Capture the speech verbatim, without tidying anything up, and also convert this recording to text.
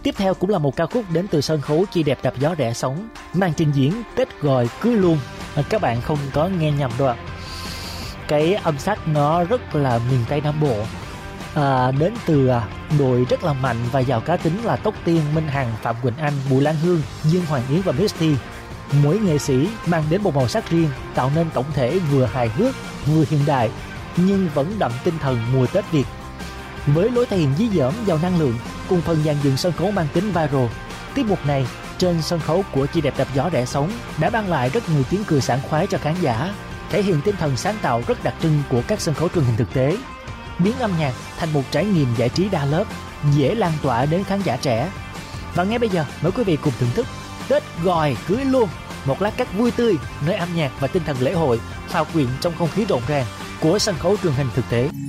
Tiếp theo cũng là một ca khúc đến từ sân khấu Chi Đẹp Đạp Gió Rẽ Sóng, màn trình diễn Tết Gọi Cưới Luôn. À, các bạn không có nghe nhầm đâu ạ. Cái âm sắc nó rất là miền Tây Nam Bộ, à, đến từ đội rất là mạnh và giàu cá tính là Tóc Tiên, Minh Hằng, Phạm Quỳnh Anh, Bùi Lan Hương, Dương Hoàng Yến và Misty. Mỗi nghệ sĩ mang đến một màu sắc riêng, tạo nên tổng thể vừa hài hước vừa hiện đại nhưng vẫn đậm tinh thần mùa Tết Việt. Với lối thể hiện dí dỏm giàu năng lượng cùng phần dàn dựng sân khấu mang tính viral, tiết mục này trên sân khấu của Chi Đẹp Đạp Gió Rẽ Sóng đã mang lại rất nhiều tiếng cười sảng khoái cho khán giả, thể hiện tinh thần sáng tạo rất đặc trưng của các sân khấu truyền hình thực tế, biến âm nhạc thành một trải nghiệm giải trí đa lớp, dễ lan tỏa đến khán giả trẻ. Và ngay bây giờ, mời quý vị cùng thưởng thức Tết Gọi Cưới Luôn, một lát cắt vui tươi nơi âm nhạc và tinh thần lễ hội hòa quyện trong không khí rộn ràng của sân khấu truyền hình thực tế.